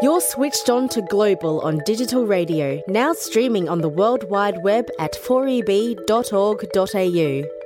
You're switched on to Global on digital radio, now streaming on the World Wide Web at 4eb.org.au.